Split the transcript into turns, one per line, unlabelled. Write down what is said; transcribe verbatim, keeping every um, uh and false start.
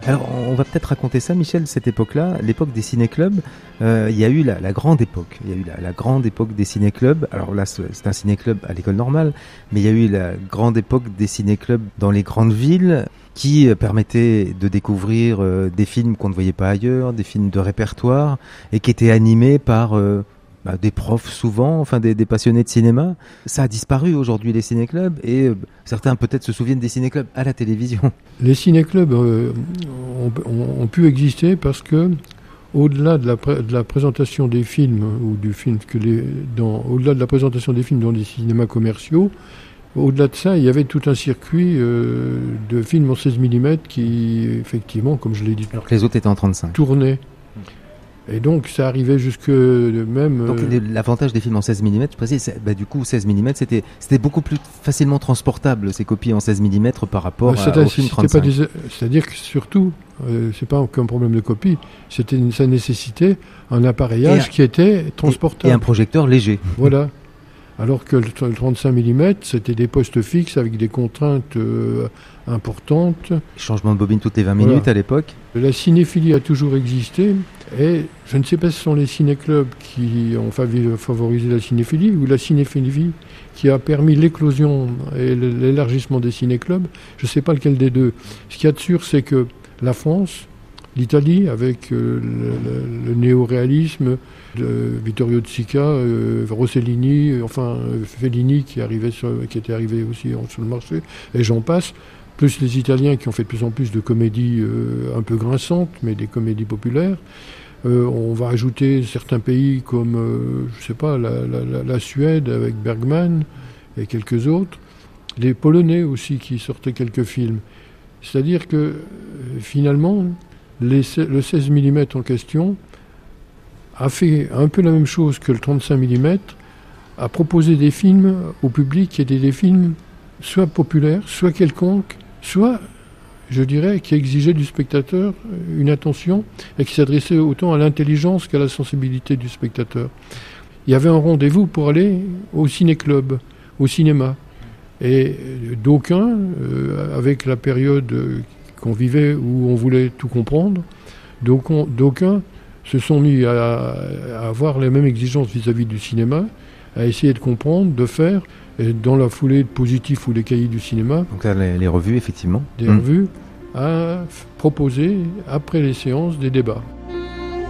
Alors, on va peut-être raconter ça, Michel, cette époque-là, l'époque des ciné-clubs. Euh, il y a eu la, la grande époque. Il y a eu la, la grande époque des ciné-clubs. Alors là, c'est un ciné-club à l'école normale, mais il y a eu la grande époque des ciné-clubs dans les grandes villes qui permettaient de découvrir euh, des films qu'on ne voyait pas ailleurs, des films de répertoire, et qui étaient animés par... Euh, Bah, des profs souvent, enfin des, des passionnés de cinéma. Ça a disparu aujourd'hui, les ciné-clubs, et euh, certains peut-être se souviennent des ciné-clubs à la télévision.
Les ciné-clubs euh, ont, ont, ont pu exister parce que, au-delà de la, pré- de la présentation des films, ou du film que les, dans, au-delà de la présentation des films dans les cinémas commerciaux, au-delà de ça, il y avait tout un circuit euh, de films en seize millimètres qui, effectivement, comme je l'ai dit,
alors que les autres étaient en trente-cinq.
Tournaient. Et donc, ça arrivait jusque même...
Donc, euh... l'avantage des films en seize millimètres, je précise, bah, du coup, seize millimètres, c'était, c'était beaucoup plus facilement transportable, ces copies en seize millimètres, par rapport bah, à, au film trente-cinq.
Pas des... C'est-à-dire que, surtout, euh, c'est pas qu'un problème de copie, c'était une... ça nécessitait un appareillage un... qui était transportable.
Et, et un projecteur léger.
Voilà. Alors que le trente-cinq millimètres, c'était des postes fixes avec des contraintes euh, importantes.
Changement de bobine toutes les vingt minutes voilà. À l'époque.
La cinéphilie a toujours existé, et je ne sais pas si ce sont les ciné-clubs qui ont favorisé la cinéphilie ou la cinéphilie qui a permis l'éclosion et l'élargissement des ciné-clubs. Je ne sais pas lequel des deux. Ce qu'il y a de sûr, c'est que la France, l'Italie, avec euh, le, le, le néo-réalisme de Vittorio De Sica, euh, Rossellini, euh, enfin euh, Fellini qui, arrivait sur, qui était arrivé aussi sur le marché, et j'en passe, plus les Italiens qui ont fait de plus en plus de comédies euh, un peu grinçantes, mais des comédies populaires. Euh, on va ajouter certains pays comme, euh, je sais pas, la, la, la Suède avec Bergman et quelques autres. Les Polonais aussi qui sortaient quelques films. C'est-à-dire que euh, finalement, les, le seize millimètres en question a fait un peu la même chose que le trente-cinq millimètres, a proposé des films au public qui étaient des films soit populaires, soit quelconques, soit, je dirais, qui exigeaient du spectateur une attention et qui s'adressaient autant à l'intelligence qu'à la sensibilité du spectateur. Il y avait un rendez-vous pour aller au ciné-club, au cinéma. Et d'aucuns, euh, avec la période qu'on vivait où on voulait tout comprendre, d'aucuns se sont mis à, à avoir les mêmes exigences vis-à-vis du cinéma, à essayer de comprendre, de faire, et dans la foulée de Positif ou les cahiers du cinéma.
Donc là, les, les revues, effectivement.
Des mmh. revues, à proposer, après les séances, des débats.